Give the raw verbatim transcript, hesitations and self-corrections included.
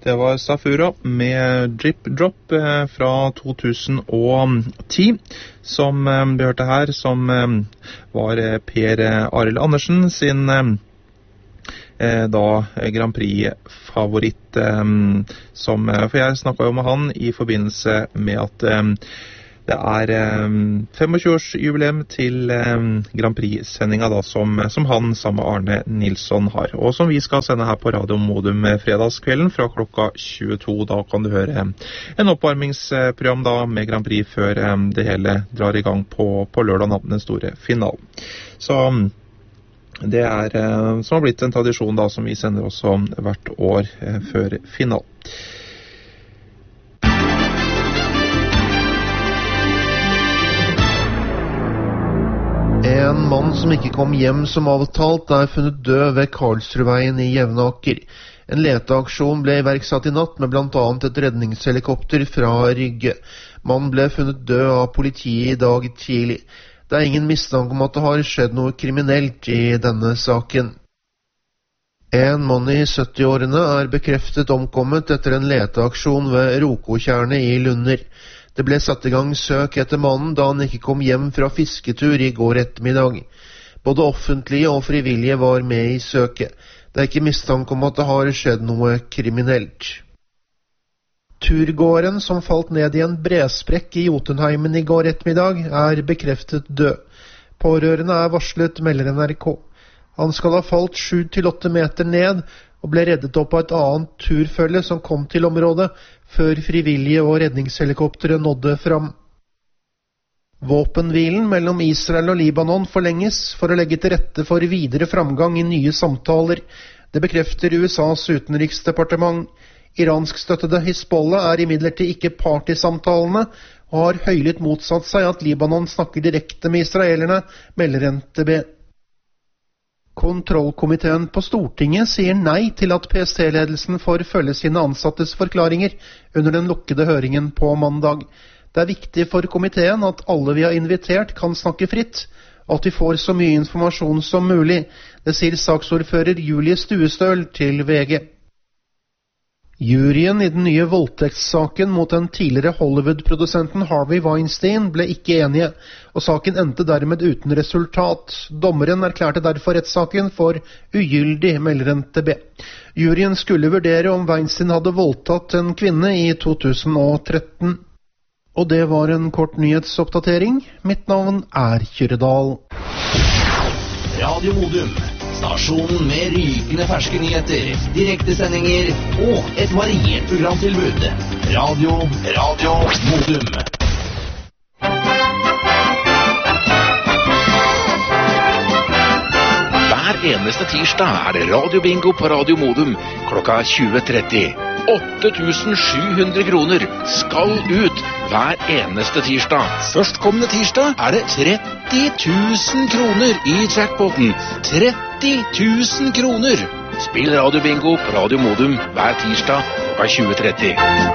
Det var Safura med Drip Drop eh, fra to tusen og ti, som eh, vi hørte her, som eh, var eh, Per Arild Andersen sin eh, da Grand Prix-favoritt, eh, som, eh, for jeg snakket jo med han i forbindelse med at eh, det er eh, tjuefem-årsjubileum til eh, Grand Prix-sendinga da, som, som han sammen med Arne Nilsson har, og som vi skal sende her på Radio Modum fredagskvelden fra klokka tjueto. Da kan du høre en oppvarmingsprogram da med Grand Prix før eh, det hele drar i gang på, på lørdag natten, den store finalen. Så det er eh, som har blitt en tradisjon da, som vi sender også hvert år eh, før finalen. En mann som ikke kom hjem som avtalt er funnet død ved Karlsrudveien i Jevnaker. En leteaksjon ble iverksatt i natt med blant annet et redningshelikopter fra Rygge. Mannen ble funnet død av politiet i dag tidlig. Det er ingen mistanke om at det har skjedd noe kriminelt i denne saken. En mann i sytti-årene er bekreftet omkommet etter en leteaksjon ved Rokotjernet i Lunder. Det ble satt i gang søk etter mannen da han ikke kom hjem fra fisketur i går ettermiddag. Både offentlige og frivillige var med i søket. Det er ikke mistanke om at det har skjedd noe kriminelt. Turgåeren som falt ned i en bresprekk i Jotunheimen i går ettermiddag er bekreftet død. Pårørende er varslet, melder N R K. Han skal ha falt sju til åtte meter ned og ble reddet opp av et annet turfølge som kom til området, før frivillige og redningshelikoptere nådde fram. Våpenhvilen mellom Israel og Libanon forlenges for å legge til rette for videre framgang i nye samtaler. Det bekrefter U S A's utenriksdepartement. Iranskstøttede Hizbollah er imidlertid ikke part i samtalene, og har høylytt motsatt seg at Libanon snakker direkte med israelerne, melder N T B. Kontrollkomiteen på Stortinget sier nei til at P S T-ledelsen får følge sine ansattes forklaringer under den lukkede høringen på mandag. Det er viktig for komiteen at alle vi har invitert kan snakke fritt, og at vi får så mye informasjon som mulig. Det sier saksordfører Julie Stuestøl til V G. Juryen i den nye voldtektssaken mot den tidligere Hollywood-produsenten Harvey Weinstein ble ikke enige, og saken endte dermed uten resultat. Dommeren erklærte derfor rettssaken for ugyldig, melder N T B. Juryen skulle vurdere om Weinstein hadde voldtatt en kvinne i to tusen og tretten. Og det var en kort nyhetsoppdatering. Mitt navn er Kyrredal. Radio Modum. Stasjonen med rykende ferske nyheter, direktesendinger og et variert programtilbud. Radio, Radio Modum. Hver eneste tirsdag er det radiobingo på Radio Modum klokka tjue tretti. åtte tusen sju hundre kroner skal ut hver eneste tirsdag. Førstkommende tirsdag er det tretti tusen kroner i jackpoten. tretti tusen kroner! Spill radiobingo på Radio Modum hver tirsdag klokka tjue tretti.